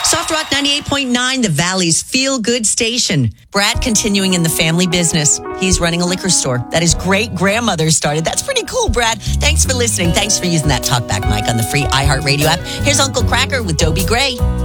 Soft Rock 98.9, the Valley's feel-good station. Brad continuing in the family business. He's running a liquor store that his great-grandmother started. That's pretty cool, Brad. Thanks for listening. Thanks for using that talkback mic on the free iHeartRadio app. Here's Uncle Cracker with Dobie Gray.